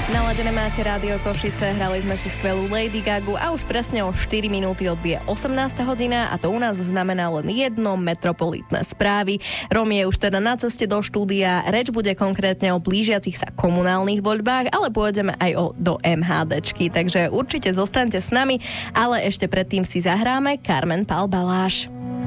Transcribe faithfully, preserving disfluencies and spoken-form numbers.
Naladené máte Rádio Košice, hrali sme si skvelú Lady Gagu a už presne o štyri minúty odbije osemnásta hodina a to u nás znamená len jedno metropolitné správy. Rom je už teda na ceste do štúdia, reč bude konkrétne o blížiacich sa komunálnych voľbách, ale pôjdeme aj o, do MHDčky, takže určite zostaňte s nami, ale ešte predtým si zahráme Carmen Pál Baláš.